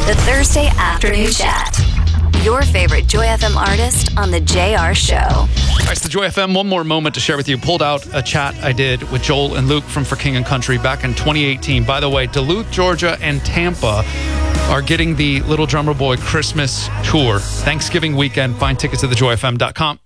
The Thursday Afternoon Chat. Your favorite Joy FM artist on The JR Show. All right, it's the Joy FM. One more moment to share with you. Pulled out a chat I did with Joel and Luke from For King and Country back in 2018. By the way, Duluth, Georgia, and Tampa are getting the Little Drummer Boy Christmas tour. Thanksgiving weekend. Find tickets at thejoyfm.com.